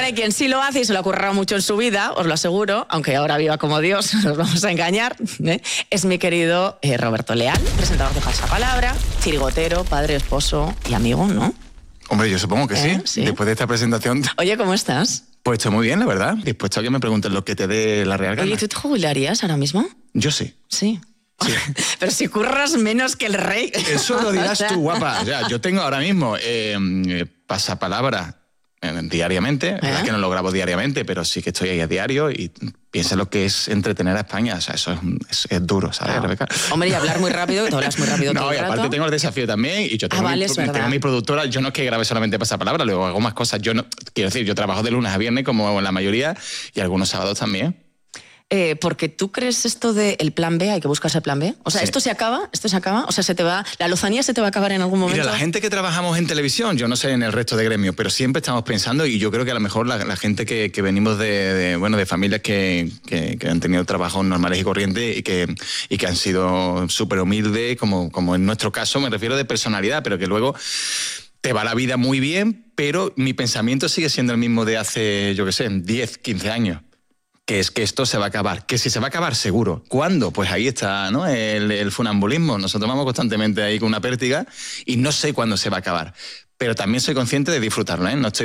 hay quien sí lo hace y se lo ha currado mucho en su vida, os lo aseguro, aunque ahora viva como Dios, nos vamos a engañar, ¿eh? Es mi querido Roberto Leal, presentador de Pasapalabra, chirigotero, padre, esposo y amigo, ¿no? Hombre, yo supongo que sí. Sí. Después de esta presentación... Oye, ¿cómo estás? Pues estoy muy bien, la verdad. Dispuesto a que me pregunten lo que te dé la real gana. Oye, ¿tú te jubilarías ahora mismo? Yo sí. Sí. Sí. Pero si curras menos que el rey. Eso lo dirás tú, guapa. O sea, yo tengo ahora mismo Pasapalabra diariamente. La verdad es que no lo grabo diariamente, pero sí que estoy ahí a diario y piensa lo que es entretener a España. O sea, eso es duro, ¿sabes, Rebeca? Hombre, y hablar muy rápido, que tú hablas muy rápido todo No, y el aparte rato. tengo el desafío también y yo tengo, vale, tengo mi productora. Yo no es que grabe solamente Pasapalabra, luego hago más cosas. Yo no, quiero decir, yo trabajo de lunes a viernes como la mayoría y algunos sábados también. Porque tú crees esto del plan B, hay que buscarse el plan B. O sea, Sí. esto se acaba, o sea, la lozanía se te va a acabar en algún momento. Mira, la gente que trabajamos en televisión, yo no sé en el resto de gremios, pero siempre estamos pensando, y yo creo que a lo mejor la gente que venimos de familias que han tenido trabajos normales y corrientes y que han sido súper humildes, como en nuestro caso, me refiero de personalidad, pero que luego te va la vida muy bien, pero mi pensamiento sigue siendo el mismo de hace, yo qué sé, 10, 15 años. Que es que esto se va a acabar. Que si se va a acabar, seguro. ¿Cuándo? Pues ahí está, ¿no? El funambulismo. Nosotros vamos constantemente ahí con una pértiga y no sé cuándo se va a acabar. Pero también soy consciente de disfrutarlo, ¿eh? No estoy